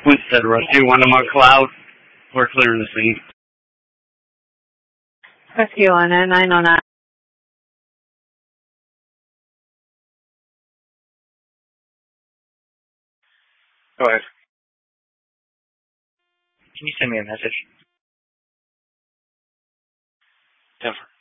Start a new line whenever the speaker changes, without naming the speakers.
Winstead Rescue, one more cloud. We're clearing the scene.
Rescue on it, 909.
Go ahead. Can you send me a message? Denver.